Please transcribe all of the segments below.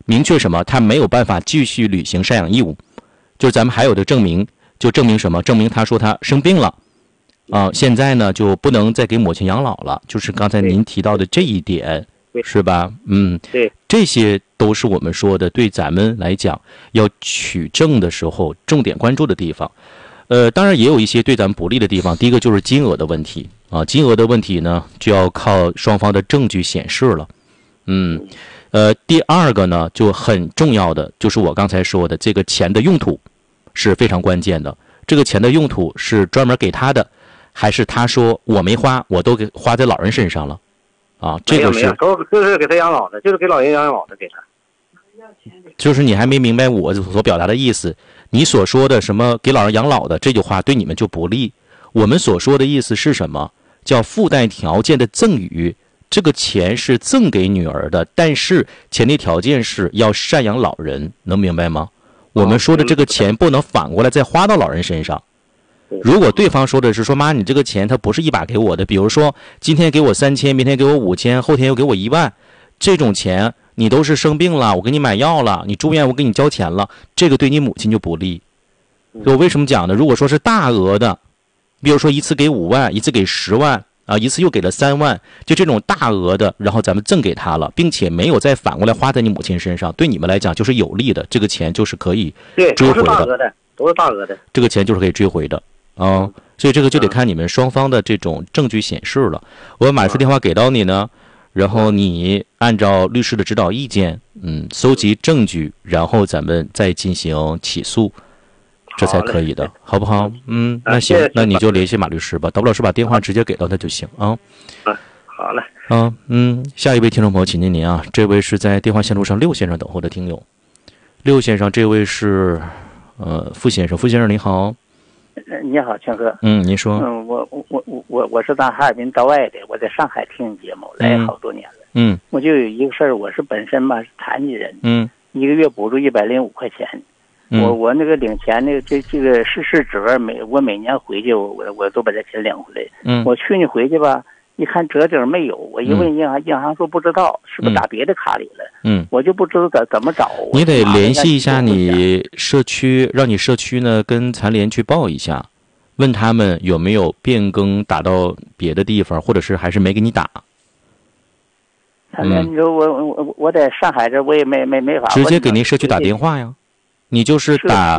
明确什么？他没有办法继续履行赡养义务，就是咱们还有的证明，就证明什么？证明他说他生病了，现在呢就不能再给母亲养老了，就是刚才您提到的这一点，是吧？ 对， 这些都是我们说的，对咱们来讲要取证的时候重点关注的地方。当然也有一些对咱们不利的地方。第一个就是金额的问题啊，金额的问题呢就要靠双方的证据显示了。第二个呢就很重要的就是我刚才说的这个钱的用途是非常关键的。这个钱的用途是专门给他的，还是他说我没花，我都给花在老人身上了啊？这个是就是给他养老的，就是给老人养老的给他。 就是你还没明白我所表达的意思。你所说的什么给老人养老的这句话对你们就不利。我们所说的意思是什么？叫附带条件的赠与。这个钱是赠给女儿的，但是前提条件是要赡养老人，能明白吗？我们说的这个钱不能反过来再花到老人身上。如果对方说的是说妈，你这个钱他不是一把给我的，比如说今天给我3000，明天给我5000，后天又给我1万，这种钱你都是生病了，我给你买药了，你住院我给你交钱了，这个对你母亲就不利。我为什么讲呢？如果说是大额的，比如说一次给5万，一次给10万啊，一次又给了3万，就这种大额的，然后咱们赠给他了，并且没有再反过来花在你母亲身上，对你们来讲就是有利的，这个钱就是可以追回的。 都是大额的， 这个钱就是可以追回的啊。所以这个就得看你们双方的这种证据显示了。我把这电话给到你呢，然后你按照律师的指导意见，搜集证据，然后咱们再进行起诉，这才可以的，好不好？那行，那你就联系马律师吧，导老师把电话直接给到他就行啊。 好嘞。 下一位听众朋友，请您啊，这位是在电话线路上6先生等候的听友。6先生，这位是傅先生，傅先生您好。 你好，庆哥。 您说。 我是咱哈尔滨道外的，我在上海听节目来好多年了。我就有一个事儿，我是本身吧是残疾人。一个月补助105块钱。我那个领钱那个这个是折，我每年回去我都把这钱领回来。我去年回去吧，一看折顶没有，我一问银行说不知道，是不是打别的卡里了？我就不知道怎么找。 你得联系一下你社区，让你社区呢跟残联去报一下，问他们有没有变更打到别的地方，或者是还是没给你打。 残联，你说我在上海这我也没法。 直接给您社区打电话呀，你就是打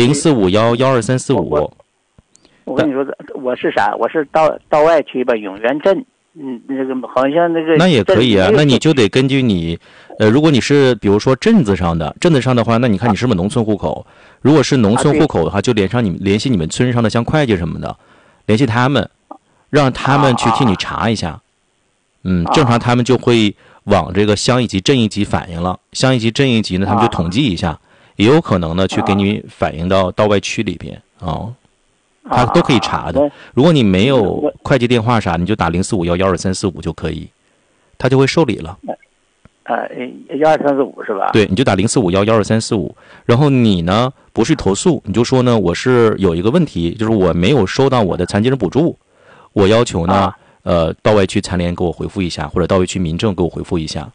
0451124345。 我跟你说，我是啥？我是道外区吧，永源镇。那个好像那个。 那也可以啊，那你就得根据你，如果你是比如说镇子上的话，那你看你是不是农村户口？如果是农村户口的话，就联系你们村上的像会计什么的，联系他们，让他们去替你查一下。正常他们就会往这个乡一级、镇一级反映了，乡一级、镇一级呢，他们就统计一下，也有可能呢去给你反映到道外区里边他都可以查的。如果你没有会计电话啥，你就打0451124345就可以，他就会受理了。 12345是吧？ 对，你就打0451124345。然后你呢不是投诉，你就说呢我是有一个问题，就是我没有收到我的残疾人补助，我要求呢道外区残联给我回复一下，或者道外区民政给我回复一下。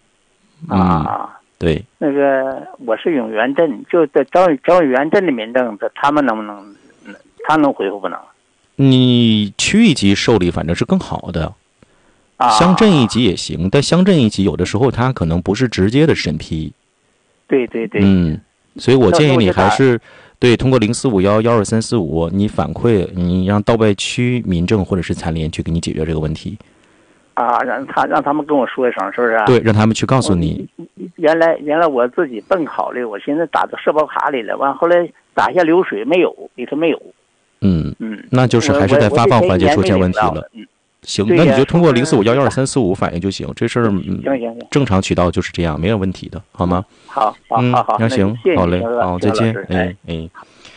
对。 那个我是永源镇，就在张永源镇的民政，他们能不能？他能回复不能？ 你区一级受理反正是更好的，乡镇一级也行，但乡镇一级有的时候他可能不是直接的审批。 对。 所以我建议你还是通过0451124345，你反馈，你让道外区民政或者是残联去给你解决这个问题。 让他们跟我说一声，是不是？ 对，让他们去告诉你。 原来我自己笨考虑，我寻思打到社保卡里了，完后来打一下流水没有，里头没有。 那就是还是在发放环节出现问题了。行，那你就通过0451124345反映就行，这事儿行， 正常渠道就是这样，没有问题的，好吗？ 好， 那行，好嘞，好，再见，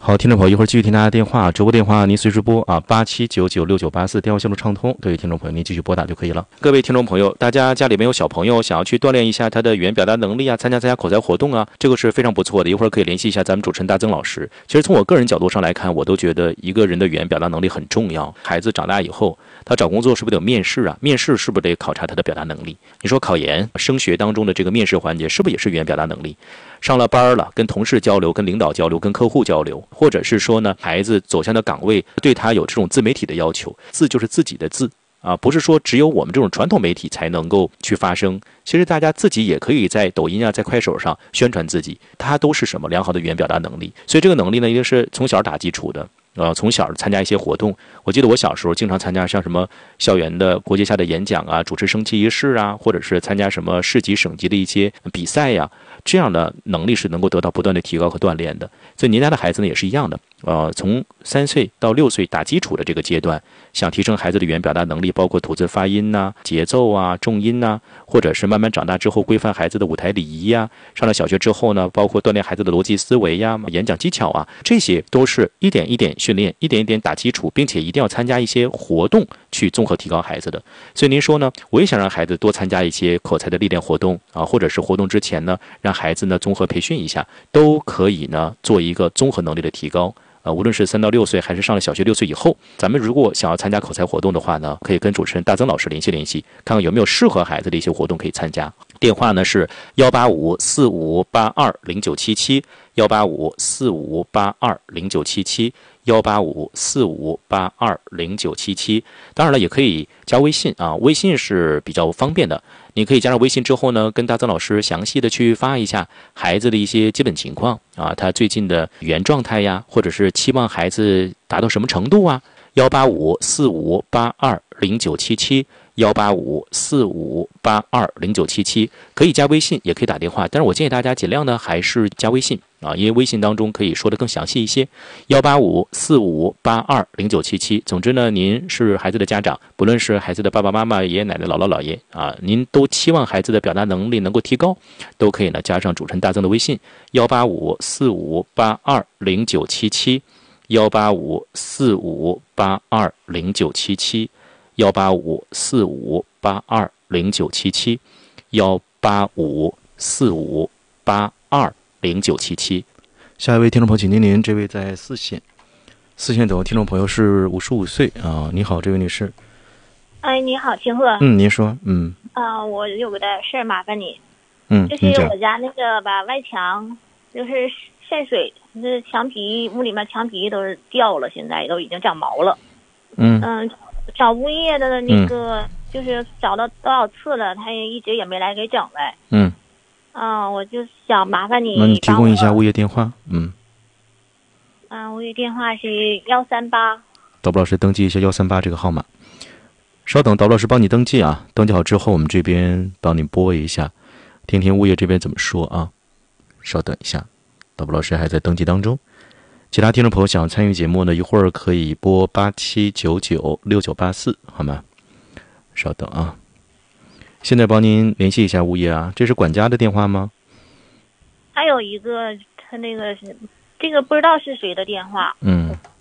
好，听众朋友，一会儿继续听大家电话，直播电话您随时拨啊，87996984，电话线路畅通，各位听众朋友您继续拨打就可以了。各位听众朋友，大家家里面有小朋友想要去锻炼一下他的语言表达能力啊，参加口才活动啊，这个是非常不错的，一会儿可以联系一下咱们主持人大曾老师。其实从我个人角度上来看，我都觉得一个人的语言表达能力很重要。孩子长大以后，他找工作是不是得有面试啊？面试是不是得考察他的表达能力？你说考研升学当中的这个面试环节，是不是也是语言表达能力？上了班了，跟同事交流，跟领导交流，跟客户交流，或者是说呢，孩子走向的岗位对他有这种自媒体的要求，自就是自己的自啊，不是说只有我们这种传统媒体才能够去发声，其实大家自己也可以在抖音啊，在快手上宣传自己，它都是什么良好的语言表达能力。所以这个能力呢，一定是从小打基础的。从小参加一些活动，我记得我小时候经常参加像什么校园的国际下的演讲啊，主持升旗仪式啊，或者是参加什么市级省级的一些比赛呀，这样的能力是能够得到不断的提高和锻炼的。所以您家的孩子呢也是一样的，从3岁到6岁打基础的这个阶段，想提升孩子的语言表达能力，包括吐字发音呐、节奏啊、重音呐，或者是慢慢长大之后规范孩子的舞台礼仪呀，上了小学之后呢，包括锻炼孩子的逻辑思维呀、演讲技巧啊，这些都是一点一点训练，一点一点打基础，并且一定要参加一些活动去综合提高孩子的。所以您说呢，我也想让孩子多参加一些口才的历练活动啊，或者是活动之前呢，让孩子呢综合培训一下，都可以呢做一个综合能力的提高。无论是3到6岁还是上了小学6岁以后，咱们如果想要参加口才活动的话呢，可以跟主持人大曾老师联系联系，看看有没有适合孩子的一些活动可以参加。电话呢是18545820977，18545820977，18545820977。当然了，也可以加微信啊，微信是比较方便的。你可以加上微信之后呢，跟大曾老师详细的去发一下孩子的一些基本情况啊，他最近的语言状态呀，或者是期望孩子达到什么程度啊。18545820977，18545820977，可以加微信，也可以打电话，但是我建议大家尽量呢还是加微信啊，因为微信当中可以说的更详细一些。18545820977。总之呢，您是孩子的家长，不论是孩子的爸爸妈妈、爷爷奶奶、姥姥姥爷啊，您都期望孩子的表达能力能够提高，都可以呢加上主持人大曾的微信18545820977，18545820977，18545820977。下一位听众朋友，请您，这位在4线等听众朋友是55岁啊，你好，这位女士。 哎，你好，秦鹤。 您说。 我有个事儿麻烦你。就是您讲。 我家那个吧，外墙就是渗水，这墙皮屋里面墙皮都是掉了，现在都已经长毛了。找物业的那个，就是找到多少次了，他也一直也没来给整来。我就想麻烦你。 那你提供一下物业电话。 物业电话是138。 导播老师登记一下138这个号码。稍等，导播老师帮你登记啊，登记好之后我们这边帮你拨一下，听听物业这边怎么说啊。稍等一下，导播老师还在登记当中。其他听众朋友想参与节目呢，一会儿可以拨87996984，好吗？稍等啊，现在帮您联系一下物业啊。这是管家的电话吗？ 还有一个，他那个是这个不知道是谁的电话。